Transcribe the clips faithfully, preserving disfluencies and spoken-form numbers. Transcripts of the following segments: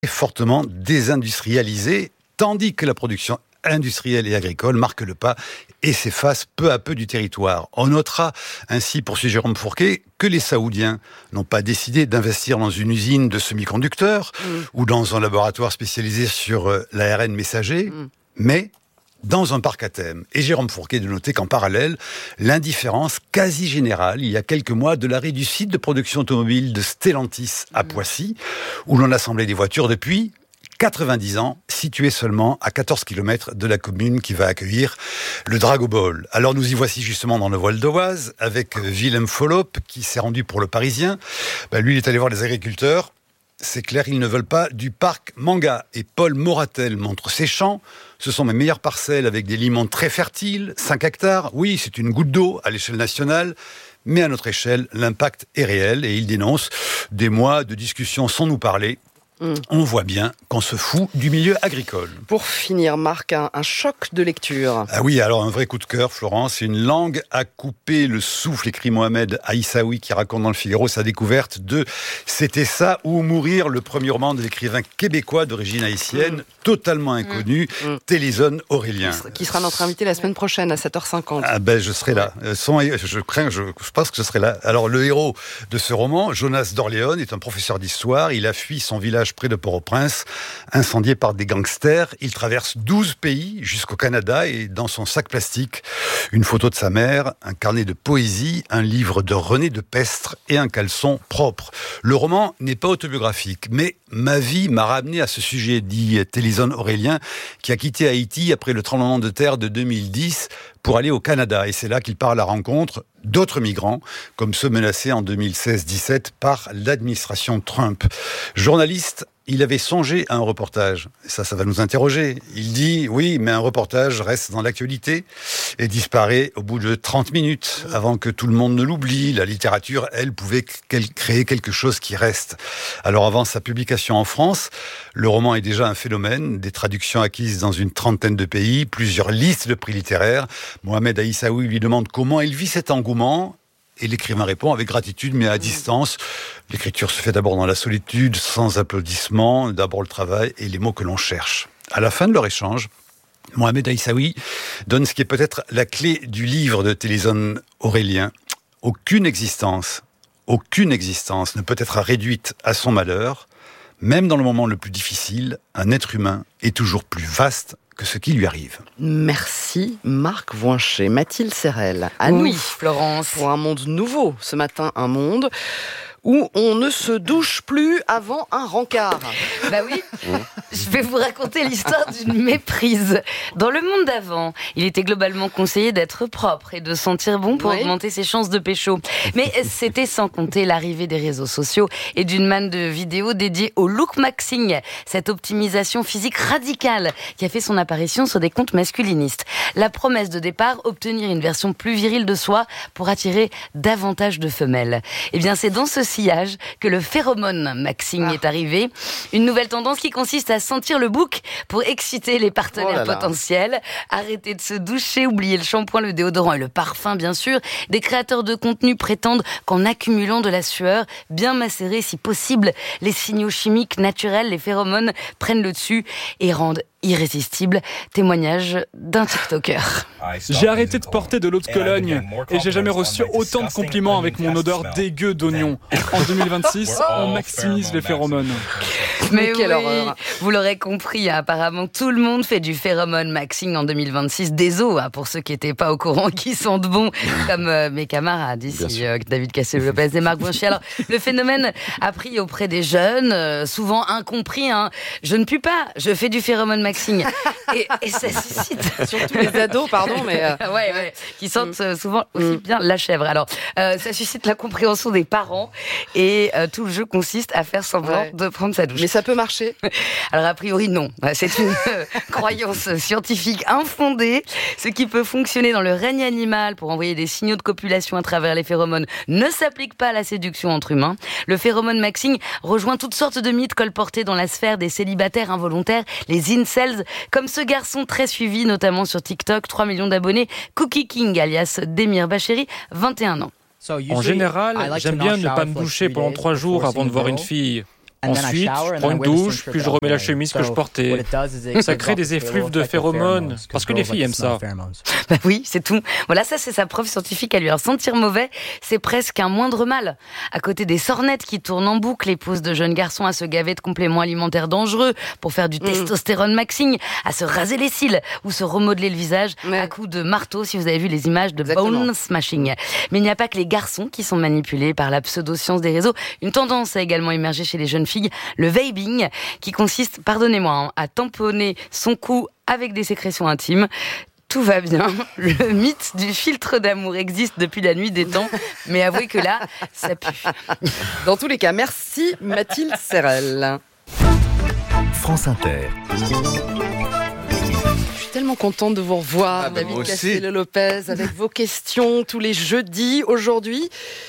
fortement désindustrialisée, tandis que la production industrielle et agricole marque le pas et s'efface peu à peu du territoire. On notera ainsi, poursuit Jérôme Fourquet, que les Saoudiens n'ont pas décidé d'investir dans une usine de semi-conducteurs mmh. ou dans un laboratoire spécialisé sur l'A R N messager, mmh. mais dans un parc à thème. Et Jérôme Fourquet de noter qu'en parallèle, l'indifférence quasi générale, il y a quelques mois, de l'arrêt du site de production automobile de Stellantis à Poissy, où l'on assemblait des voitures depuis quatre-vingt-dix ans, situé seulement à quatorze kilomètres de la commune qui va accueillir le Drago Ball. Alors nous y voici justement dans le Val d'Oise, avec Willem Follop, qui s'est rendu pour le Parisien. Ben, lui, il est allé voir les agriculteurs. C'est clair, ils ne veulent pas du parc Manga. Et Paul Moratel montre ses champs. Ce sont mes meilleures parcelles avec des limons très fertiles, cinq hectares. Oui, c'est une goutte d'eau à l'échelle nationale. Mais à notre échelle, l'impact est réel. Et il dénonce des mois de discussions sans nous parler. Mmh. On voit bien qu'on se fout du milieu agricole. Pour finir, Marc, un, un choc de lecture. Ah oui, alors un vrai coup de cœur, Florence. Une langue à couper le souffle, écrit Mohamed Aïssaoui, qui raconte dans le Figaro sa découverte de C'était ça ou mourir, le premier roman de l'écrivain québécois d'origine haïtienne, mmh. totalement inconnu, mmh. Téléson Aurélien. Qui sera notre invité la semaine prochaine à sept heures cinquante. Ah ben, je serai là. Ouais. Son, je crains, je, je pense que je serai là. Alors, le héros de ce roman, Jonas Dorléon, est un professeur d'histoire. Il a fui son village près de Port-au-Prince, incendié par des gangsters. Il traverse douze pays jusqu'au Canada et dans son sac plastique, une photo de sa mère, un carnet de poésie, un livre de René de Pestre et un caleçon propre. Le roman n'est pas autobiographique, mais ma vie m'a ramené à ce sujet, dit Téléson Aurélien, qui a quitté Haïti après le tremblement de terre de deux mille dix pour aller au Canada. Et c'est là qu'il part à la rencontre d'autres migrants, comme ceux menacés en deux mille seize dix-sept par l'administration Trump. Journaliste, il avait songé à un reportage. Ça, ça va nous interroger. Il dit, oui, mais un reportage reste dans l'actualité et disparaît au bout de trente minutes, avant que tout le monde ne l'oublie. La littérature, elle, pouvait créer quelque chose qui reste. Alors, avant sa publication en France, le roman est déjà un phénomène, des traductions acquises dans une trentaine de pays, plusieurs listes de prix littéraires. Mohamed Aïssaoui lui demande comment il vit cet engouement. Et l'écrivain répond avec gratitude, mais à distance. L'écriture se fait d'abord dans la solitude, sans applaudissements, d'abord le travail et les mots que l'on cherche. À la fin de leur échange, Mohamed Aïssaoui donne ce qui est peut-être la clé du livre de Téléson Aurélien. Aucune existence, aucune existence ne peut être réduite à son malheur. Même dans le moment le plus difficile, un être humain est toujours plus vaste que ce qui lui arrive. Merci Marc Voinchet. Mathilde Serrel, à oui, nous, Florence. Pour un monde nouveau. Ce matin, un monde où on ne se douche plus avant un rencard. Bah oui, je vais vous raconter l'histoire d'une méprise. Dans le monde d'avant, il était globalement conseillé d'être propre et de sentir bon pour oui. augmenter ses chances de pécho. Mais c'était sans compter l'arrivée des réseaux sociaux et d'une manne de vidéos dédiées au look maxing, cette optimisation physique radicale qui a fait son apparition sur des comptes masculinistes. La promesse de départ, obtenir une version plus virile de soi pour attirer davantage de femelles. Eh bien, c'est dans ce sillage que le phéromone maxing ah. est arrivé. Une nouvelle tendance qui consiste à sentir le bouc pour exciter les partenaires oh potentiels. Arrêter de se doucher, oublier le shampoing, le déodorant et le parfum, bien sûr. Des créateurs de contenu prétendent qu'en accumulant de la sueur, bien macérée si possible, les signaux chimiques naturels, les phéromones, prennent le dessus et rendent irrésistible. Témoignage d'un TikToker. J'ai arrêté de porter de l'eau de Cologne et j'ai jamais reçu autant de compliments avec mon odeur dégueu d'oignon. En deux mille vingt-six, on maximise les phéromones. Mais, Mais quelle oui, horreur. Vous l'aurez compris, apparemment tout le monde fait du phéromone maxing en deux mille vingt-six. Désolé pour ceux qui n'étaient pas au courant, qui sentent bon, comme euh, mes camarades ici, euh, David Cassel-Lopez et Marc Voinchet. Alors, le phénomène a pris auprès des jeunes, euh, souvent incompris. Hein. Je ne pue pas, je fais du phéromone maxing. Et, et ça suscite... Surtout les ados, pardon, mais... Euh... ouais, ouais, qui sentent euh, souvent aussi mm. bien la chèvre. Alors, euh, ça suscite la compréhension des parents et euh, tout le jeu consiste à faire semblant ouais. de prendre sa douche. Mais ça peut marcher? Alors, a priori, non. C'est une euh, croyance scientifique infondée. Ce qui peut fonctionner dans le règne animal pour envoyer des signaux de copulation à travers les phéromones ne s'applique pas à la séduction entre humains. Le phéromone maxing rejoint toutes sortes de mythes colportés dans la sphère des célibataires involontaires, les incels, comme ce garçon très suivi, notamment sur TikTok, trois millions d'abonnés, Cookie King, alias Demir Bacheri, vingt et un ans. En général, j'aime bien ne pas me doucher pendant trois jours avant de voir une fille. Ensuite, je prends une douche, puis je remets la chemise que je portais. Ça crée des effluves de phéromones, parce que les filles aiment ça. Bah oui, c'est tout. Voilà, ça c'est sa preuve scientifique à lui. Alors sentir mauvais, c'est presque un moindre mal. À côté des sornettes qui tournent en boucle et poussent de jeunes garçons à se gaver de compléments alimentaires dangereux pour faire du mmh. testostérone maxing, à se raser les cils ou se remodeler le visage ouais. à coups de marteau, si vous avez vu les images de Exactement. Bone smashing. Mais il n'y a pas que les garçons qui sont manipulés par la pseudo-science des réseaux. Une tendance a également émergé chez les jeunes filles, le vaping, qui consiste, pardonnez-moi, hein, à tamponner son cou avec des sécrétions intimes. Tout va bien. Le mythe du filtre d'amour existe depuis la nuit des temps, mais avouez que là, ça pue. Dans tous les cas, merci Mathilde Serrel. France Inter. Je suis tellement contente de vous revoir, ah ben David Castello-Lopez, avec vos questions tous les jeudis. Aujourd'hui,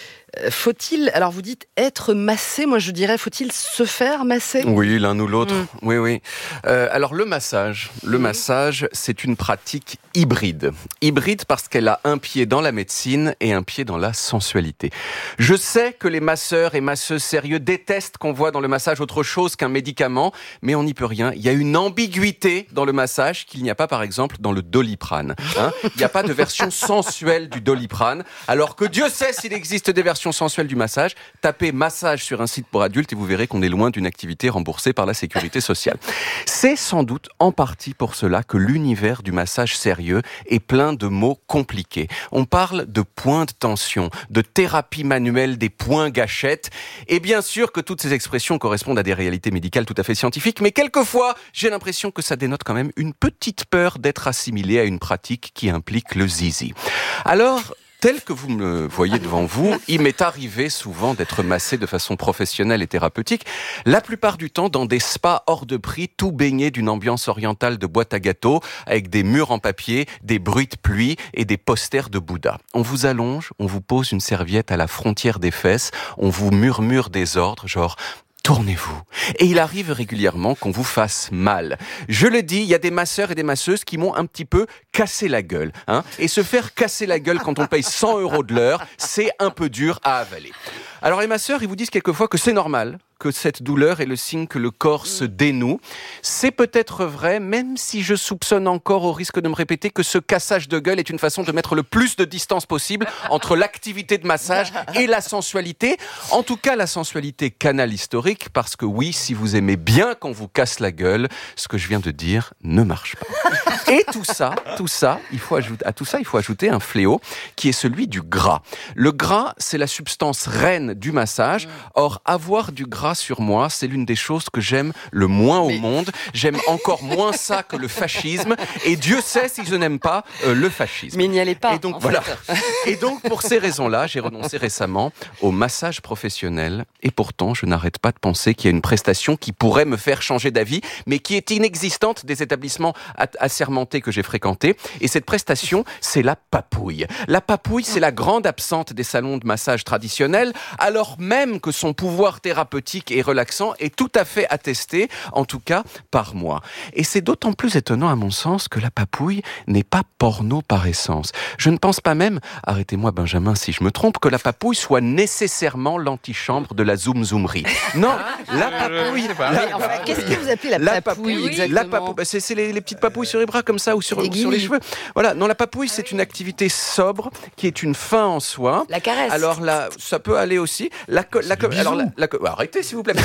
faut-il, alors vous dites être massé, moi je dirais, faut-il se faire masser ? Oui, l'un ou l'autre, mmh. oui, oui. Euh, alors le massage, le mmh. massage, c'est une pratique hybride. Hybride parce qu'elle a un pied dans la médecine et un pied dans la sensualité. Je sais que les masseurs et masseuses sérieux détestent qu'on voit dans le massage autre chose qu'un médicament, mais on n'y peut rien. Il y a une ambiguïté dans le massage qu'il n'y a pas, par exemple, dans le Doliprane. Hein ? Il n'y a pas de version sensuelle du Doliprane, alors que Dieu sait s'il existe des versions sensuelle du massage, tapez massage sur un site pour adultes et vous verrez qu'on est loin d'une activité remboursée par la sécurité sociale. C'est sans doute en partie pour cela que l'univers du massage sérieux est plein de mots compliqués. On parle de points de tension, de thérapie manuelle des points gâchettes, et bien sûr que toutes ces expressions correspondent à des réalités médicales tout à fait scientifiques, mais quelquefois, j'ai l'impression que ça dénote quand même une petite peur d'être assimilé à une pratique qui implique le zizi. Alors, tel que vous me voyez devant vous, il m'est arrivé souvent d'être massé de façon professionnelle et thérapeutique, la plupart du temps dans des spas hors de prix, tout baigné d'une ambiance orientale de boîte à gâteaux, avec des murs en papier, des bruits de pluie et des posters de Bouddha. On vous allonge, on vous pose une serviette à la frontière des fesses, on vous murmure des ordres, genre... tournez-vous. Et il arrive régulièrement qu'on vous fasse mal. Je le dis, il y a des masseurs et des masseuses qui m'ont un petit peu cassé la gueule. Hein, et se faire casser la gueule quand on paye cent euros de l'heure, c'est un peu dur à avaler. Alors les masseurs, ils vous disent quelquefois que c'est normal, que cette douleur est le signe que le corps se dénoue. C'est peut-être vrai, même si je soupçonne encore, au risque de me répéter, que ce cassage de gueule est une façon de mettre le plus de distance possible entre l'activité de massage et la sensualité. En tout cas, la sensualité canal historique, parce que oui, si vous aimez bien qu'on vous casse la gueule, ce que je viens de dire ne marche pas. Et tout ça, tout ça, il faut ajouter, à tout ça, il faut ajouter un fléau qui est celui du gras. Le gras, c'est la substance reine du massage. Or, avoir du gras sur moi, c'est l'une des choses que j'aime le moins au Mais... monde. J'aime encore moins ça que le fascisme. Et Dieu sait si je n'aime pas euh, le fascisme. Mais il n'y allait pas. Et donc, voilà. Et donc, pour ces raisons-là, j'ai renoncé récemment au massage professionnel. Et pourtant, je n'arrête pas de penser qu'il y a une prestation qui pourrait me faire changer d'avis, mais qui est inexistante des établissements assermentés que j'ai fréquentés. Et cette prestation, c'est la papouille. La papouille, c'est la grande absente des salons de massage traditionnels, alors même que son pouvoir thérapeutique et relaxant est tout à fait attesté, en tout cas par moi. Et c'est d'autant plus étonnant à mon sens que la papouille n'est pas porno par essence. Je ne pense pas même, arrêtez-moi Benjamin si je me trompe, que la papouille soit nécessairement l'antichambre de la zoom-zoomerie. Non, la papouille... La... Enfin, qu'est-ce que vous appelez la, la papouille, papouille exactement la papouille, bah c'est, c'est les, les petites papouilles sur les bras comme ça ou sur, sur les cheveux. Voilà, non, la papouille c'est une activité sobre qui est une fin en soi. La caresse. Alors là, ça peut aller aussi. La, la, la, alors la, la, arrêtez s'il vous plaît.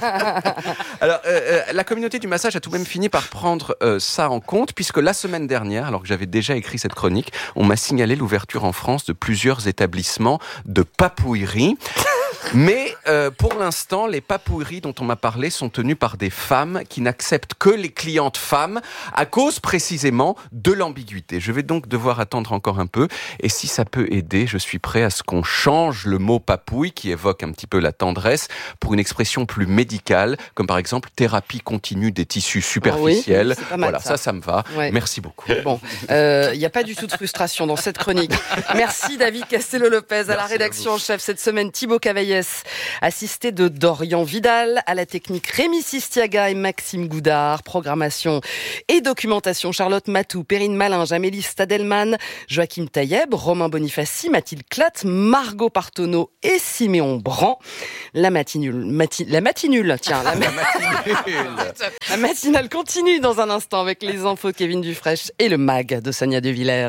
Alors, euh, la communauté du massage a tout de même fini par prendre euh, ça en compte, puisque la semaine dernière, alors que j'avais déjà écrit cette chronique, on m'a signalé l'ouverture en France de plusieurs établissements de papouillerie. Mais euh, pour l'instant, les papouilleries dont on m'a parlé sont tenues par des femmes qui n'acceptent que les clientes femmes à cause précisément de l'ambiguïté. Je vais donc devoir attendre encore un peu et si ça peut aider, je suis prêt à ce qu'on change le mot papouille qui évoque un petit peu la tendresse pour une expression plus médicale, comme par exemple thérapie continue des tissus superficiels. Oui, c'est pas mal, voilà, ça, ça, ça me va. Ouais. Merci beaucoup. Bon, il euh, n'y a pas du tout de frustration dans cette chronique. Merci David Castello-Lopez à la rédaction en chef cette semaine, Thibaut Cavaillé Marseillaise, assisté de Dorian Vidal, à la technique Rémi Sistiaga et Maxime Goudard, programmation et documentation Charlotte Matou, Perrine Malinge, Amélie Stadelman, Joachim Taïeb, Romain Bonifaci, Mathilde Clatte, Margot Partonneau et Siméon Brand. La matinule, mati, la matinule, tiens, la, ma- la matinale continue dans un instant avec les infos de Kevin Dufresne et le mag de Sonia De Villers.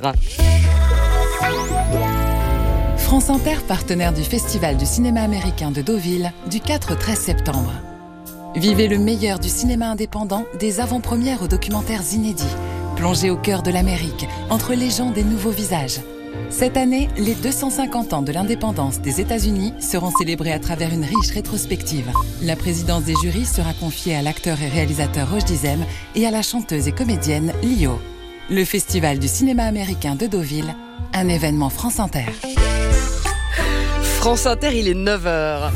France Inter, partenaire du Festival du cinéma américain de Deauville, du quatre au treize septembre. Vivez le meilleur du cinéma indépendant, des avant-premières aux documentaires inédits. Plongez au cœur de l'Amérique, entre légendes et nouveaux visages. Cette année, les deux cent cinquante ans de l'indépendance des États-Unis seront célébrés à travers une riche rétrospective. La présidence des jurys sera confiée à l'acteur et réalisateur Roch Dizem et à la chanteuse et comédienne Lio. Le Festival du cinéma américain de Deauville, un événement France Inter. France Inter, il est neuf heures.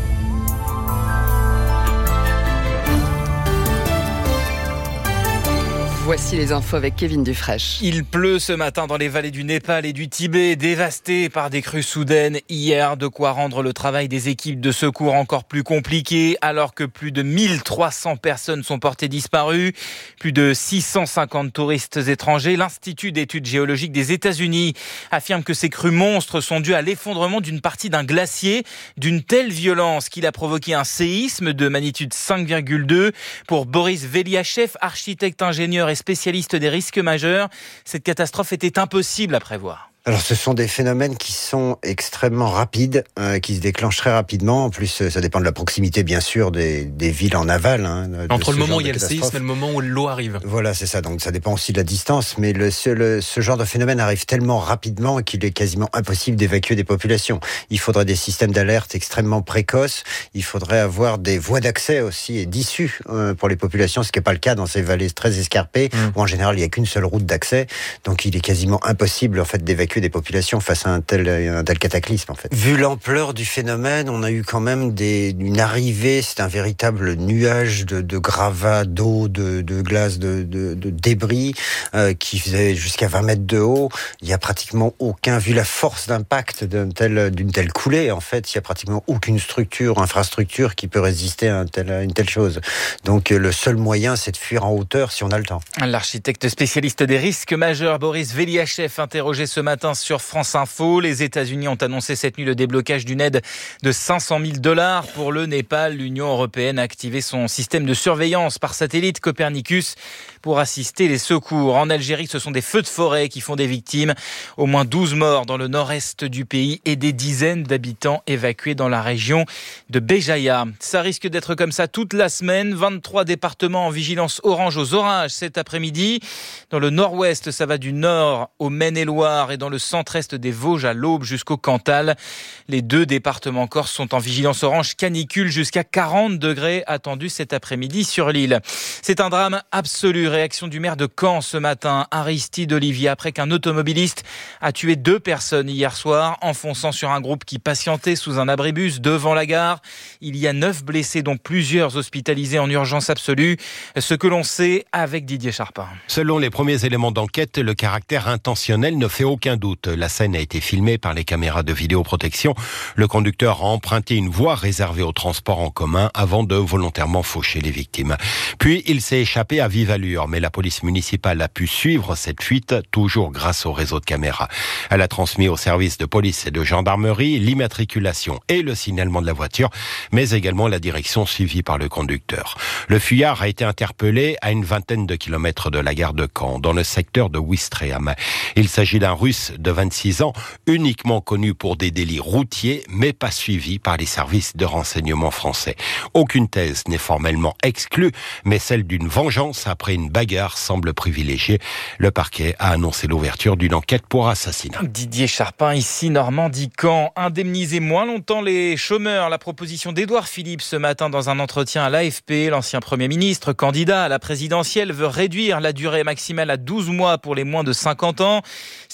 Voici les infos avec Kevin Dufresne. Il pleut ce matin dans les vallées du Népal et du Tibet, dévastées par des crues soudaines hier, de quoi rendre le travail des équipes de secours encore plus compliqué, alors que plus de mille trois cents personnes sont portées disparues, plus de six cent cinquante touristes étrangers. L'Institut d'études géologiques des États-Unis affirme que ces crues monstres sont dues à l'effondrement d'une partie d'un glacier d'une telle violence qu'il a provoqué un séisme de magnitude cinq virgule deux. Pour Boris Veliachev, architecte ingénieur et spécialiste des risques majeurs, cette catastrophe était impossible à prévoir. Alors, ce sont des phénomènes qui sont extrêmement rapides, euh, qui se déclenchent très rapidement. En plus, ça dépend de la proximité, bien sûr, des, des villes en aval. Hein, Entre le moment où il y a le séisme et le moment où l'eau arrive. Voilà, c'est ça. Donc, ça dépend aussi de la distance. Mais le, ce, le, ce genre de phénomène arrive tellement rapidement qu'il est quasiment impossible d'évacuer des populations. Il faudrait des systèmes d'alerte extrêmement précoces. Il faudrait avoir des voies d'accès aussi et d'issue euh, pour les populations, ce qui n'est pas le cas dans ces vallées très escarpées, mmh. où en général, il n'y a qu'une seule route d'accès. Donc, il est quasiment impossible, en fait, d'évacuer des populations face à un tel, un tel cataclysme, en fait. Vu l'ampleur du phénomène, on a eu quand même des, une arrivée, c'est un véritable nuage de, de gravats, d'eau, de, de glace, de, de, de débris, euh, qui faisait jusqu'à vingt mètres de haut. Il y a pratiquement aucun, vu la force d'impact d'une telle, d'une telle coulée, en fait, il y a pratiquement aucune structure, infrastructure qui peut résister à, un tel, à une telle chose. Donc, le seul moyen, c'est de fuir en hauteur si on a le temps. L'architecte spécialiste des risques majeurs, Boris Veliachev, interrogé ce matin sur France Info. Les États-Unis ont annoncé cette nuit le déblocage d'une aide de cinq cent mille dollars pour le Népal. L'Union européenne a activé son système de surveillance par satellite Copernicus pour assister les secours. En Algérie, ce sont des feux de forêt qui font des victimes. Au moins douze morts dans le nord-est du pays et des dizaines d'habitants évacués dans la région de Béjaïa. Ça risque d'être comme ça toute la semaine. vingt-trois départements en vigilance orange aux orages cet après-midi. Dans le nord-ouest, ça va du nord au Maine-et-Loire et dans le centre-est des Vosges à l'Aube jusqu'au Cantal. Les deux départements corses sont en vigilance orange canicule jusqu'à quarante degrés attendus cet après-midi sur l'île. C'est un drame absolu. Réaction du maire de Caen ce matin, Aristide Olivier, après qu'un automobiliste a tué deux personnes hier soir en fonçant sur un groupe qui patientait sous un abribus devant la gare. Il y a neuf blessés, dont plusieurs hospitalisés en urgence absolue. Ce que l'on sait avec Didier Charpin. Selon les premiers éléments d'enquête, le caractère intentionnel ne fait aucun doute. La scène a été filmée par les caméras de vidéoprotection. Le conducteur a emprunté une voie réservée au transport en commun avant de volontairement faucher les victimes. Puis il s'est échappé à vive allure, mais la police municipale a pu suivre cette fuite, toujours grâce au réseau de caméras. Elle a transmis aux services de police et de gendarmerie l'immatriculation et le signalement de la voiture, mais également la direction suivie par le conducteur. Le fuyard a été interpellé à une vingtaine de kilomètres de la gare de Caen, dans le secteur de Ouistreham. Il s'agit d'un Russe de vingt-six ans, uniquement connu pour des délits routiers, mais pas suivi par les services de renseignement français. Aucune thèse n'est formellement exclue, mais celle d'une vengeance après une bagarre semble privilégiée. Le parquet a annoncé l'ouverture d'une enquête pour assassinat. Didier Charpin, ici Normandie-Caen. Indemniser moins longtemps les chômeurs. La proposition d'Édouard Philippe ce matin dans un entretien à l'A F P. L'ancien Premier ministre, candidat à la présidentielle, veut réduire la durée maximale à douze mois pour les moins de cinquante ans. C'est dix-huit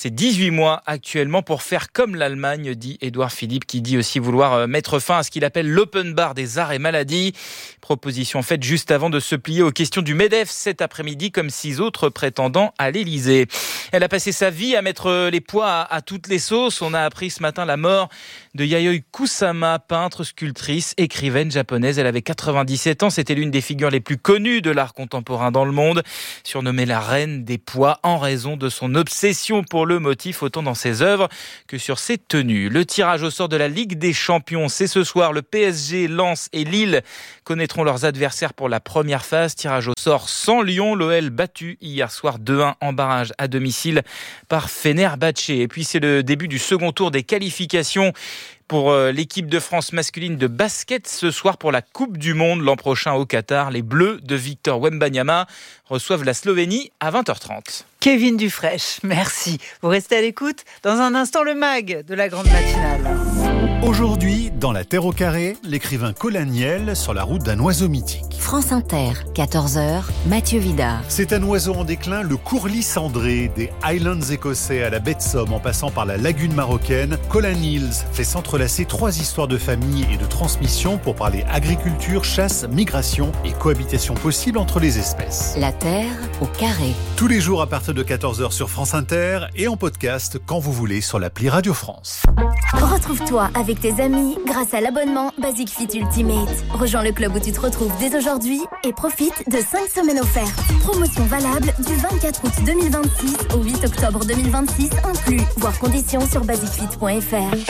dix-huit mois actuellement pour faire comme l'Allemagne, dit Édouard Philippe, qui dit aussi vouloir mettre fin à ce qu'il appelle l'open bar des arts et maladies. Proposition faite juste avant de se plier aux questions du MEDEF cet après-midi, comme six autres prétendants à l'Élysée. Elle a passé sa vie à mettre les pois à, à toutes les sauces. On a appris ce matin la mort de Yayoi Kusama, peintre, sculptrice, écrivaine japonaise. Elle avait quatre-vingt-dix-sept ans. C'était l'une des figures les plus connues de l'art contemporain dans le monde. Surnommée la reine des pois en raison de son obsession pour le motif, autant dans ses œuvres que sur ses tenues. Le tirage au sort de la Ligue des Champions, c'est ce soir. Le P S G, Lens et Lille connaîtront leurs adversaires pour la première phase. Tirage au sort sans Lyon. L'O L battu hier soir deux un en barrage à domicile par Fenerbahçe. Et puis c'est le début du second tour des qualifications pour l'équipe de France masculine de basket ce soir pour la Coupe du Monde l'an prochain au Qatar. Les Bleus de Victor Wembanyama reçoivent la Slovénie à vingt heures trente. Kevin Dufresne, merci. Vous restez à l'écoute. Dans un instant, le mag de la grande matinale. Aujourd'hui, dans La Terre au carré, l'écrivain Colin Niel sur la route d'un oiseau mythique. France Inter, quatorze heures, Mathieu Vidard. C'est un oiseau en déclin, le courlis cendré, des Highlands écossais à la baie de Somme en passant par la lagune marocaine. Colin Niels fait s'entrelacer trois histoires de famille et de transmission pour parler agriculture, chasse, migration et cohabitation possible entre les espèces. La Terre au carré. Tous les jours à partir de quatorze heures sur France Inter et en podcast quand vous voulez sur l'appli Radio France. Retrouve-toi avec tes amis grâce à l'abonnement Basic Fit Ultimate. Rejoins le club où tu te retrouves dès aujourd'hui et profite de cinq semaines offertes. Promotion valable du vingt-quatre août deux mille vingt-six au huit octobre deux mille vingt-six inclus. Voir conditions sur basic fit point f r.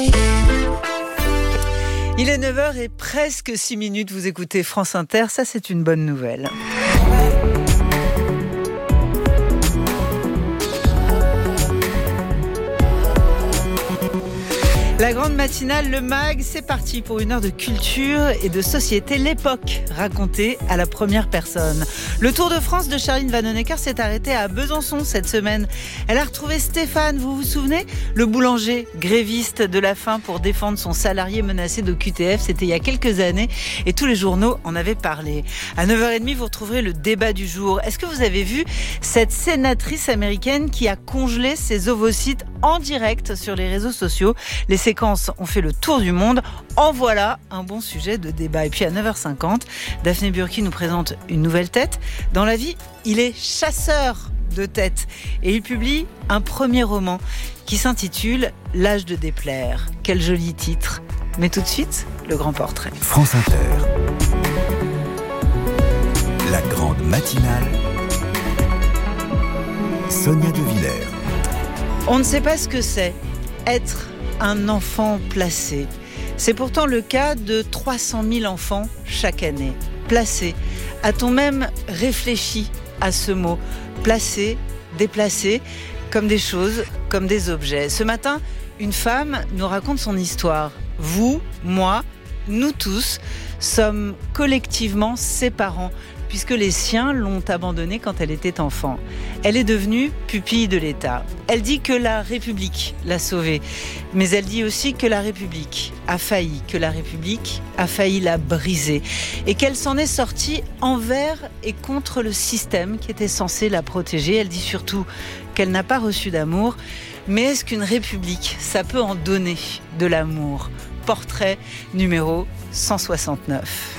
Il est neuf heures et presque six minutes. Vous écoutez France Inter. Ça, c'est une bonne nouvelle. La grande matinale, le mag, c'est parti pour une heure de culture et de société. L'époque racontée à la première personne. Le Tour de France de Charline Vanhoenacker s'est arrêté à Besançon cette semaine. Elle a retrouvé Stéphane, vous vous souvenez ? Le boulanger gréviste de la faim pour défendre son salarié menacé d'O Q T F. C'était il y a quelques années et tous les journaux en avaient parlé. À neuf heures trente, vous retrouverez le débat du jour. Est-ce que vous avez vu cette sénatrice américaine qui a congelé ses ovocytes en direct sur les réseaux sociaux ? Les séquences ont fait le tour du monde. En voilà un bon sujet de débat. Et puis à neuf heures cinquante, Daphné Burki nous présente une nouvelle tête. Dans la vie, il est chasseur de têtes. Et il publie un premier roman qui s'intitule « L'âge de déplaire ». Quel joli titre. Mais tout de suite, le grand portrait. France Inter. La grande matinale. Sonia De Villers. On ne sait pas ce que c'est, être un enfant placé. C'est pourtant le cas de trois cent mille enfants chaque année. Placés. A-t-on même réfléchi à ce mot ? Placé, déplacé, comme des choses, comme des objets. Ce matin, une femme nous raconte son histoire. Vous, moi, nous tous sommes collectivement ses parents, puisque les siens l'ont abandonnée quand elle était enfant. Elle est devenue pupille de l'État. Elle dit que la République l'a sauvée, mais elle dit aussi que la République a failli, que la République a failli la briser, et qu'elle s'en est sortie envers et contre le système qui était censé la protéger. Elle dit surtout qu'elle n'a pas reçu d'amour, mais est-ce qu'une République, ça peut en donner de l'amour ? Portrait numéro cent soixante-neuf.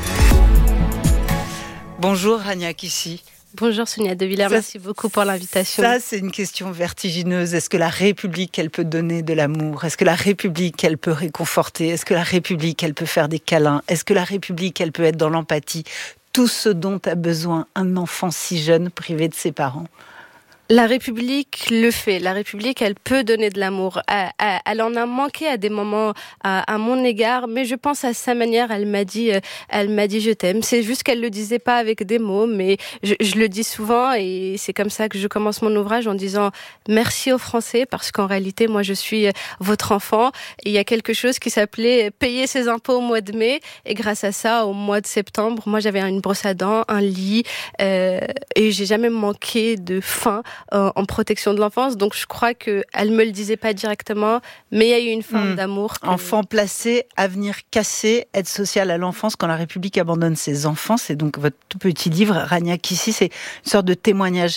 Bonjour Rania Kissi. Bonjour Sonia De Villers, merci beaucoup pour l'invitation. Ça, c'est une question vertigineuse. Est-ce que la République, elle peut donner de l'amour ? Est-ce que la République, elle peut réconforter ? Est-ce que la République, elle peut faire des câlins ? Est-ce que la République, elle peut être dans l'empathie ? Tout ce dont a besoin un enfant si jeune privé de ses parents. La République le fait. La République, elle peut donner de l'amour. Elle en a manqué à des moments à, à mon égard, mais je pense à sa manière. Elle m'a dit, elle m'a dit je t'aime. C'est juste qu'elle le disait pas avec des mots, mais je, je le dis souvent et c'est comme ça que je commence mon ouvrage en disant merci aux Français parce qu'en réalité, moi, je suis votre enfant. Et il y a quelque chose qui s'appelait payer ses impôts au mois de mai et grâce à ça, au mois de septembre, moi, j'avais une brosse à dents, un lit euh, et j'ai jamais manqué de faim en protection de l'enfance, donc je crois qu'elle me le disait pas directement, mais il y a eu une forme mmh. d'amour. Que... Enfant placé, avenir cassé, aide sociale à l'enfance quand la République abandonne ses enfants, c'est donc votre tout petit livre, Rania Kissi, c'est une sorte de témoignage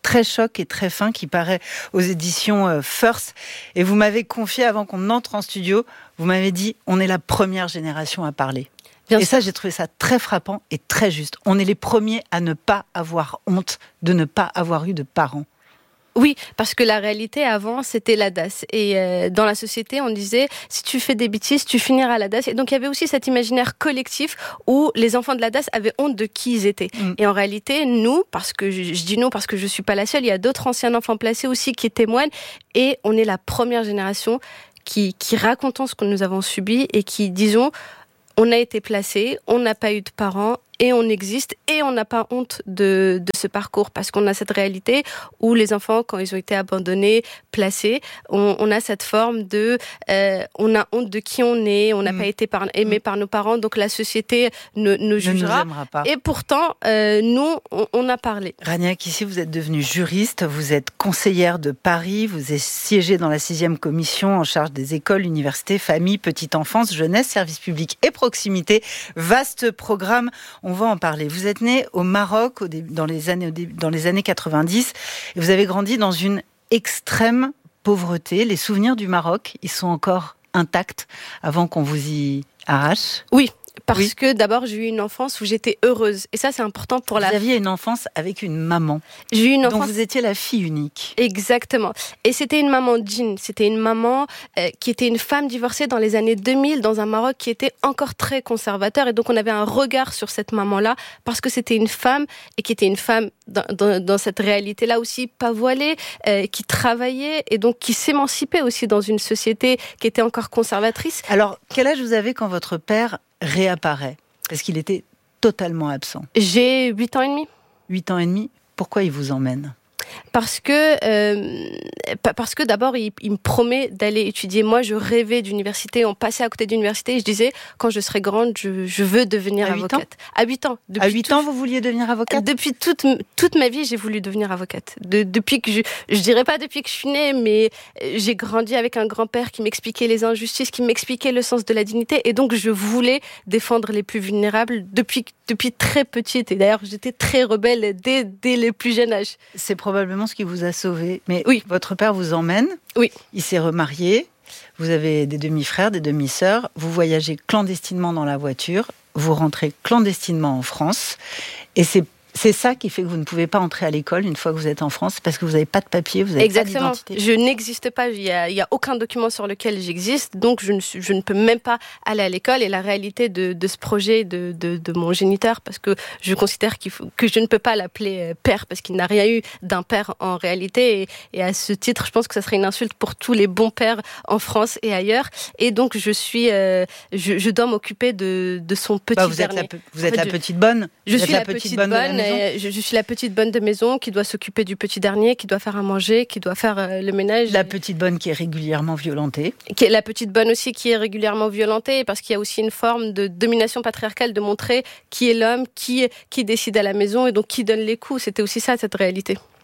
très choc et très fin qui paraît aux éditions First. Et vous m'avez confié, avant qu'on entre en studio, vous m'avez dit on est la première génération à parler. Bien et sûr. Ça, j'ai trouvé ça très frappant et très juste. On est les premiers à ne pas avoir honte de ne pas avoir eu de parents. Oui, parce que la réalité avant, c'était la D A S. Et euh, dans la société, on disait, si tu fais des bêtises, tu finiras à la D A S. Et donc, il y avait aussi cet imaginaire collectif où les enfants de la D A S avaient honte de qui ils étaient. Mm. Et en réalité, nous, parce que je, je dis nous parce que je suis pas la seule, il y a d'autres anciens enfants placés aussi qui témoignent. Et on est la première génération qui, qui racontons ce que nous avons subi et qui disons, on a été placés, on n'a pas eu de parents, et on existe, et on n'a pas honte de, de ce parcours, parce qu'on a cette réalité où les enfants, quand ils ont été abandonnés, placés, on, on a cette forme de... Euh, on a honte de qui on est, on n'a mmh. pas été par, aimé mmh. par nos parents, donc la société ne, ne jugera. Ne nous aimera pas. Et pourtant, euh, nous, on, on a parlé. Rania Kissi, vous êtes devenue juriste, vous êtes conseillère de Paris, vous êtes siégée dans la sixième commission en charge des écoles, universités, familles, petite enfance, jeunesse, services publics et proximité. Vaste programme. On va en parler. Vous êtes né au Maroc au début, dans, les années, dans les années quatre-vingt-dix et vous avez grandi dans une extrême pauvreté. Les souvenirs du Maroc, ils sont encore intacts avant qu'on vous y arrache. Oui. Parce oui. que d'abord, j'ai eu une enfance où j'étais heureuse. Et ça, c'est important pour la... Vous aviez une enfance avec une maman. J'ai eu une enfance... dont vous étiez la fille unique. Exactement. Et c'était une maman djinn. C'était une maman euh, qui était une femme divorcée dans les années deux mille, dans un Maroc qui était encore très conservateur. Et donc, on avait un regard sur cette maman-là, parce que c'était une femme, et qui était une femme dans, dans, dans cette réalité-là aussi, pas voilée, euh, qui travaillait, et donc qui s'émancipait aussi dans une société qui était encore conservatrice. Alors, quel âge vous avez quand votre père réapparaît, parce qu'il était totalement absent? J'ai huit ans et demi. huit ans et demi. Pourquoi il vous emmène? Parce que, euh, parce que d'abord, il, il me promet d'aller étudier. Moi, je rêvais d'université. On passait à côté d'université et je disais, quand je serai grande, je, je veux devenir à avocate. huit ans à huit ans. À huit ans, vous vouliez devenir avocate? Depuis toute, toute ma vie, j'ai voulu devenir avocate. De, depuis que je, je dirais pas depuis que je suis née, mais j'ai grandi avec un grand-père qui m'expliquait les injustices, qui m'expliquait le sens de la dignité. Et donc, je voulais défendre les plus vulnérables depuis, depuis très petite. Et d'ailleurs, j'étais très rebelle dès, dès le plus jeune âge. C'est probablement ce qui vous a sauvé. Mais oui. Votre père vous emmène. Oui. Il s'est remarié. Vous avez des demi-frères, des demi-sœurs. Vous voyagez clandestinement dans la voiture. Vous rentrez clandestinement en France. Et c'est C'est ça qui fait que vous ne pouvez pas entrer à l'école une fois que vous êtes en France, parce que vous n'avez pas de papier, vous n'avez Exactement. pas d'identité. Je n'existe pas, il n'y a, il y a aucun document sur lequel j'existe, donc je ne, suis, je ne peux même pas aller à l'école. Et la réalité de, de ce projet de, de, de mon géniteur, parce que je considère qu'il faut, que je ne peux pas l'appeler père, parce qu'il n'a rien eu d'un père en réalité. Et, et à ce titre, je pense que ça serait une insulte pour tous les bons pères en France et ailleurs. Et donc, je suis, euh, je, je dois m'occuper de, de son petit bah, vous dernier. Êtes la, vous êtes en fait, la petite bonne. Je vous suis la, la petite, petite bonne. bonne de la Je, je suis la petite bonne de maison qui doit s'occuper du petit dernier, qui doit faire à manger, qui doit faire euh, le ménage. La petite bonne qui est régulièrement violentée. Qui est la petite bonne aussi qui est régulièrement violentée, parce qu'il y a aussi une forme de domination patriarcale de montrer qui est l'homme, qui, qui décide à la maison et donc qui donne les coups. C'était aussi ça, cette réalité.